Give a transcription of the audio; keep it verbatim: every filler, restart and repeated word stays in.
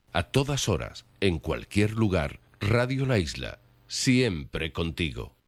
A todas horas, en cualquier lugar, Radio La Isla, siempre contigo.